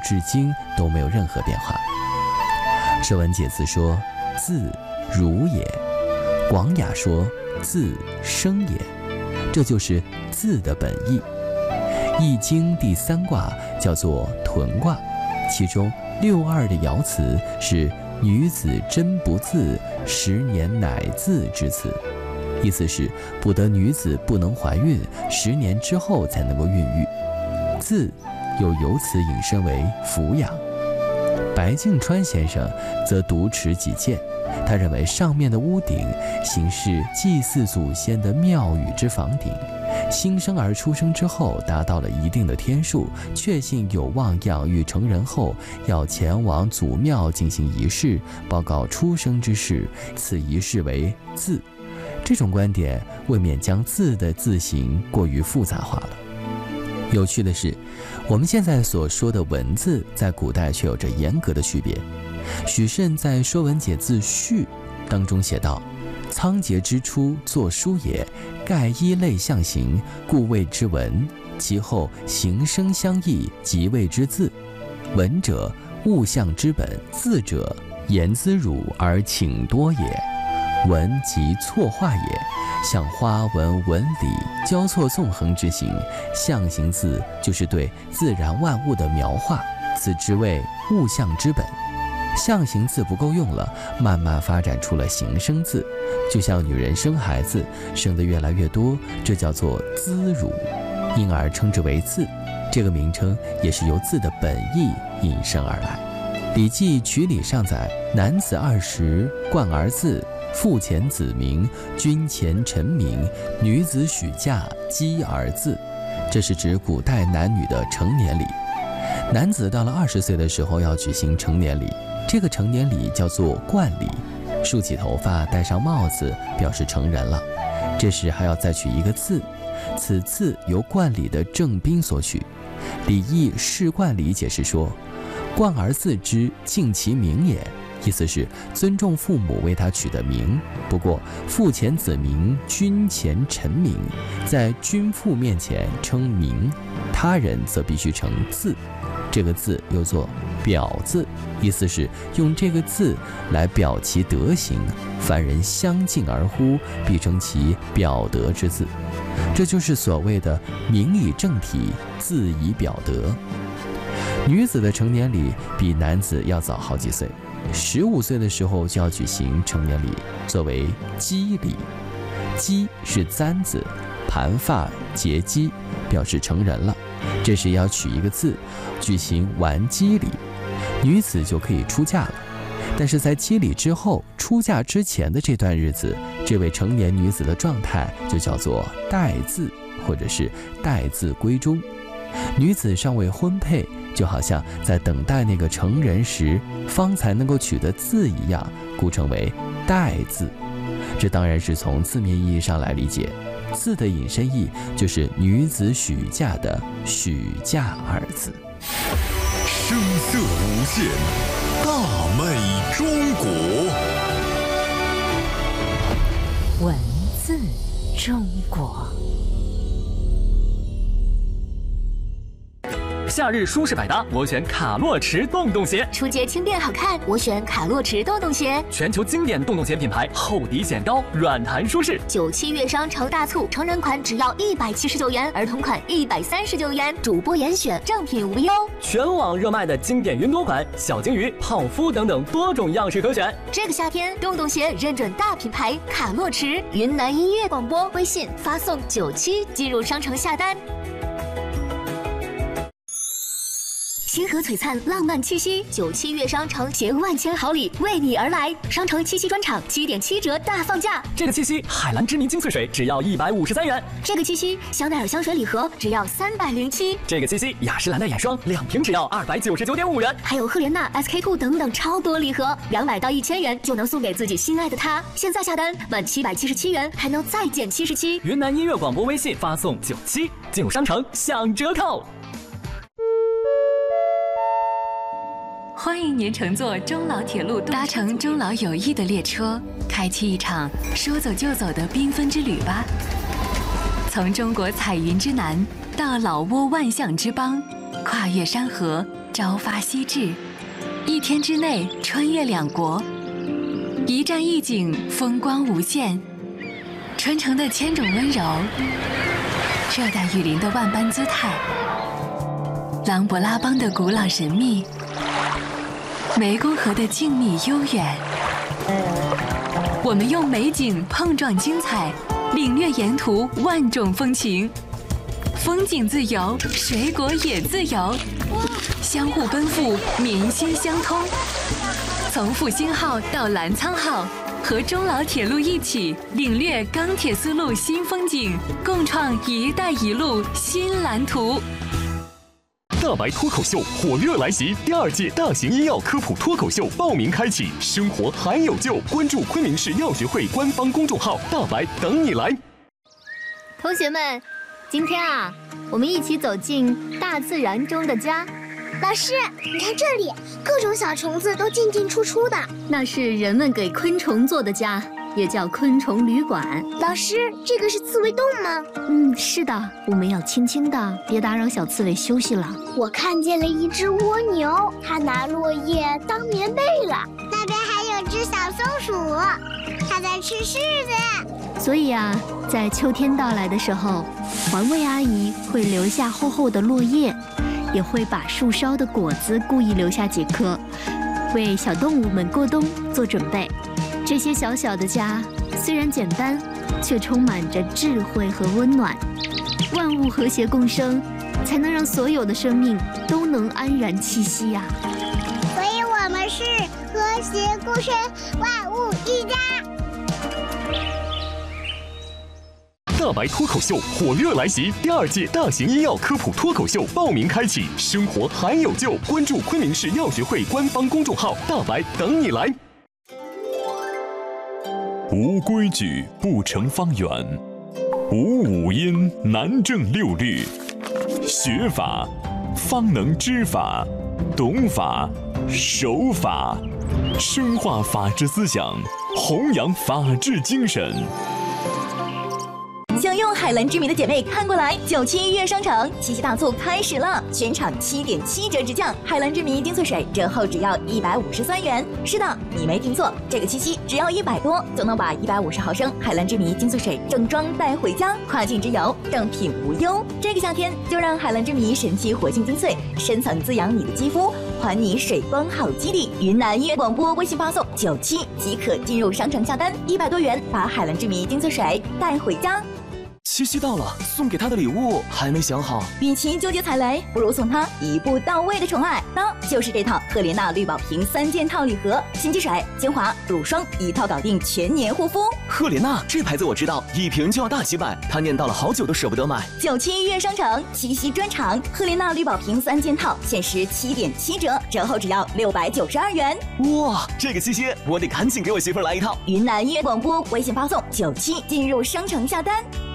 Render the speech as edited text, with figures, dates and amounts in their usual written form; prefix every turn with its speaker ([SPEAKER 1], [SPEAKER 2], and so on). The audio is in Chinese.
[SPEAKER 1] 至今都没有任何变化。《说文解字》说：“字，如也。”广雅说：“字，生也。”这就是字的本意。《易经》第3卦叫做屯卦，其中62的爻辞是“女子真不自，10年乃自”之辞，意思是不得女子不能怀孕，10年之后才能够孕育。自又由此引申为抚养。白敬川先生则独持己见，他认为上面的屋顶形是祭祀祖先的庙宇之房顶，新生儿出生之后达到了一定的天数，确信有望养育成人后，要前往祖庙进行仪式，报告出生之事，此仪式为字。这种观点未免将字的字形过于复杂化了。有趣的是，我们现在所说的文字在古代却有着严格的区别。许慎在《说文解字序》当中写道：“仓颉之初，作书也，盖依类象形，故谓之文。其后形声相异，即谓之字。文者，物象之本；字者，言之汝而请多也。文即错化也，像花纹纹理交错纵横之形，象形字就是对自然万物的描画，此之谓物象之本。象形字不够用了，慢慢发展出了形声字，就像女人生孩子生得越来越多，这叫做滋乳，因而称之为字。这个名称也是由字的本意引申而来。《礼记·曲礼》上载：“男子20，冠而字，父前子名，君前臣名，女子许嫁，姬而字。”这是指古代男女的成年礼。男子到了20岁的时候要举行成年礼，这个成年礼叫做冠礼，梳起头发，戴上帽子，表示成人了。这时还要再取一个字，此字由冠礼的正宾所取。礼义释冠礼解释说：“冠而字之，敬其名也。”意思是尊重父母为他取的名。不过父前子名，君前臣名，在君父面前称名，他人则必须称字。这个字又作表字，意思是用这个字来表其德行，凡人相敬而呼，必称其表德之字。这就是所谓的名以正体，字以表德。女子的成年礼比男子要早好几岁，15岁的时候就要举行成年礼，作为笄礼。笄是簪子，盘发结笄，表示成人了。这时要取一个字，举行完笄礼，女子就可以出嫁了。但是在笄礼之后，出嫁之前的这段日子，这位成年女子的状态就叫做待字，或者是待字闺中。女子尚未婚配，就好像在等待那个成人时方才能够取得字一样，故称为待字。这当然是从字面意义上来理解，字的引申义就是女子许嫁的许嫁二字。
[SPEAKER 2] 声色无限，大美中国。
[SPEAKER 3] 文字中国。
[SPEAKER 4] 夏日舒适百搭，我选卡洛驰洞洞鞋。
[SPEAKER 5] 出街轻便好看，我选卡洛驰洞洞鞋。
[SPEAKER 4] 全球经典洞洞鞋品牌，厚底显高，软弹舒适。
[SPEAKER 5] 97月商城大促，成人款只要179元，儿童款139元，主播严选，正品无忧。
[SPEAKER 4] 全网热卖的经典云朵款，小金鱼、泡芙等等多种样式可选。
[SPEAKER 5] 这个夏天，洞洞鞋认准大品牌卡洛驰。云南音乐广播微信发送97进入商城下单。星河璀璨，浪漫气息，97月商城携万千好礼为你而来。商城七夕专场7.7折大放价。
[SPEAKER 4] 这个七夕，海蓝之泥精粹水只要153元。
[SPEAKER 5] 这个七夕，香奈儿香水礼盒只要307。
[SPEAKER 4] 这个七夕，雅诗兰黛眼霜2瓶只要299.5元。
[SPEAKER 5] 还有赫莲娜、SK-2等等超多礼盒，200到1000元就能送给自己心爱的他。现在下单满777元还能再减77。
[SPEAKER 4] 云南音乐广播微信发送97进入商城享折扣。
[SPEAKER 3] 欢迎您乘坐中老铁路，搭乘中老友谊的列车，开启一场说走就走的缤纷之旅吧。从中国彩云之南到老挝万象之邦，跨越山河， 朝发夕至，一天之内穿越两国，一站一景，风光无限。传承的千种温柔，热带雨林的万般姿态，琅勃拉邦的古老神秘，湄公河的静谧悠远。我们用美景碰撞精彩，领略沿途万种风情。风景自由，水果也自由，相互奔赴，民心相通。从复兴号到澜沧号，和中老铁路一起领略钢铁丝路新风景，共创“一带一路”新蓝图。
[SPEAKER 2] 大白脱口秀火热来袭，第2届大型医药科普脱口秀报名开启，生活还有救！关注昆明市药学会官方公众号“大白”，等你来。
[SPEAKER 6] 同学们，今天我们一起走进大自然中的家。
[SPEAKER 7] 老师，你看这里，各种小虫子都进进出出的，
[SPEAKER 6] 那是人们给昆虫做的家，也叫昆虫旅馆。
[SPEAKER 7] 老师，这个是刺猬洞吗？
[SPEAKER 6] 是的，我们要轻轻的，别打扰小刺猬休息了。
[SPEAKER 7] 我看见了一只蜗牛，它拿落叶当棉被了。那边还有只小松鼠，它在吃柿子。
[SPEAKER 6] 所以在秋天到来的时候，环卫阿姨会留下厚厚的落叶，也会把树梢的果子故意留下几颗，为小动物们过冬做准备。这些小小的家虽然简单，却充满着智慧和温暖。万物和谐共生，才能让所有的生命都能安然栖息呀。
[SPEAKER 7] 所以我们是和谐共生，万物一家。
[SPEAKER 2] 大白脱口秀火热来袭，第2届大型医药科普脱口秀报名开启，生活还有救！关注昆明市药学会官方公众号“大白”，等你来。无规矩不成方圆，无五音难正六律。学法方能知法，懂法守法，深化法治思想，弘扬法治精神。
[SPEAKER 8] 想用海蓝之谜的姐妹看过来，97医院商城七夕大促开始了，全场7.7折直降，海蓝之谜精粹水折后只要153元。是的，你没听错，这个七夕只要100多就能把150毫升海蓝之谜精粹水正装带回家，跨境之游正品无忧。这个夏天就让海蓝之谜神奇活性精粹深层滋养你的肌肤，还你水光好基地。云南音乐广播微信发送97即可进入商城下单，100多元把海蓝之谜精粹水带回家。
[SPEAKER 4] 七夕到了，送给他的礼物还没想好。
[SPEAKER 8] 与其纠结踩雷，不如送他一步到位的宠爱，那就是这套赫莲娜绿宝瓶3件套礼盒，新机水、精华、乳霜一套搞定全年护肤。
[SPEAKER 4] 赫莲娜这牌子我知道，1瓶就要大几百，他念叨了好久都舍不得买。
[SPEAKER 8] 97医院商城七夕专场，赫莲娜绿宝瓶3件套限时7.7折，折后只要692元。
[SPEAKER 4] 哇，这个七夕我得赶紧给我媳妇来一套。
[SPEAKER 8] 云南音乐广播微信发送97进入商城下单。